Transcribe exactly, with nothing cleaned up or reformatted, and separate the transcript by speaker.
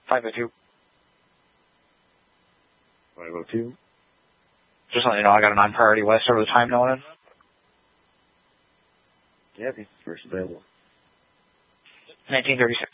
Speaker 1: five oh two.
Speaker 2: five oh two.
Speaker 1: Just letting you know, I got a nine priority west over the time noted.
Speaker 2: Yeah, this is first available.
Speaker 1: nineteen thirty-six.